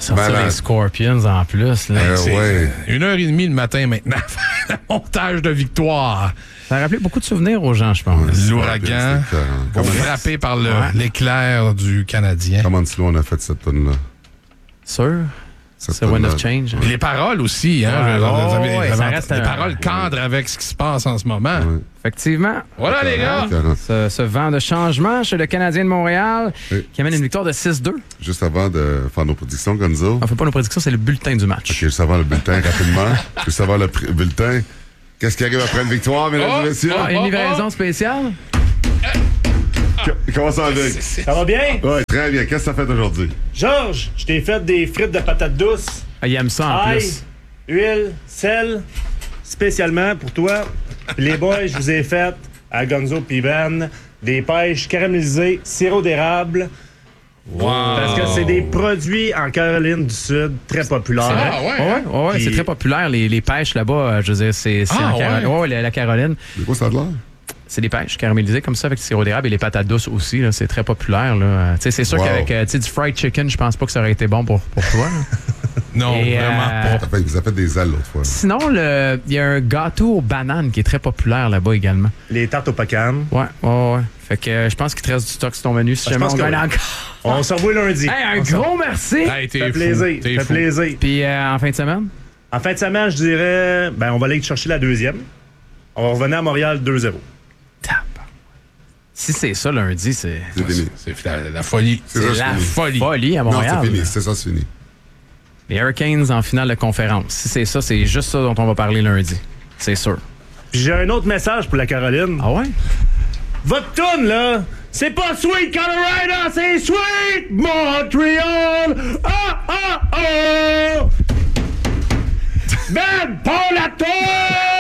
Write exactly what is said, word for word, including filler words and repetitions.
Sortir Malade. les Scorpions en plus. Là. Euh, C'est ouais. une heure et demie le matin maintenant. Le montage de victoire. Ça a rappelé beaucoup de souvenirs aux gens, je pense. L'ouragan, C'était écœurant. frappé par le- Ouais. l'éclair du Canadien. Comment de slow on a fait cette tonne-là? Sûr? Cette C'est Wind tonne-là. of Change. hein. Et les paroles aussi, hein? Ouais, Je- oh, vous avez- ouais, vous ça avez- reste les un- paroles cadrent avec ce qui se passe en ce moment. Ouais. Effectivement. Voilà, les gars! Écœurant. Ce, ce vent de changement chez le Canadien de Montréal Oui. qui amène une victoire de six deux. Juste avant de faire nos prédictions, Gonzo. On fait pas nos prédictions, c'est le bulletin du match. OK, juste avant le bulletin, rapidement. Juste avant le pr- bulletin. Qu'est-ce qui arrive après une victoire, mesdames Oh, et messieurs? Ah, une livraison spéciale? Co- Comment ça va, Vic? Ça va bien? Ouais, très bien. Qu'est-ce que ça fait aujourd'hui? Georges, je t'ai fait des frites de patates douces. Ah, il aime ça en Ail, plus. huile, sel, spécialement pour toi. Puis les boys, je vous ai fait à Gonzo pis Ben des pêches caramélisées, sirop d'érable. Parce que c'est des produits en Caroline du Sud très populaires. Ah, ouais. Ouais, ouais, ouais, Puis- c'est très populaire, les, les pêches là-bas. euh, Je veux dire, c'est c'est Ah, en Caroline. ouais. Ouais, la, la Caroline. De quoi ça a de l'air? C'est des pêches caramélisées comme ça avec du sirop d'érable et les patates douces aussi. là, C'est très populaire. là. Euh, tu sais, C'est sûr Wow. qu'avec euh, tu sais, du fried chicken, je pense pas que ça aurait été bon pour, pour toi. là. Non, Et, vraiment euh, pas. Ça fait, vous avez fait des ailes l'autre fois. Sinon, le- il y a un gâteau aux bananes qui est très populaire là-bas également. Les tartes au pacane. Ouais, ouais, ouais. Fait que euh, je pense qu'il te reste du stock sur ton menu si Ah, je jamais pense on que gagne oui. encore. On se revoit lundi. Hey, un On se- gros merci! Hey, t'es Ça fait fou. plaisir. T'es Ça fait fou. plaisir. Puis euh, en fin de semaine? En fin de semaine, je dirais, ben, on va aller chercher la deuxième. On va revenir à Montréal deux zéro. Tape. Si c'est ça lundi, c'est C'est fini. C'est la, la folie. C'est ça, c'est c'est la fini. folie. folie à Non, Montréal. c'est fini. C'est ça, c'est fini. Les Hurricanes en finale de conférence. Si c'est ça, c'est juste ça dont on va parler lundi. C'est sûr. Puis j'ai un autre message pour la Caroline. Ah ouais? Votre toune, là, c'est pas Sweet Colorado, c'est Sweet Montreal! Ah, ah, ah! Ben, pas la toune!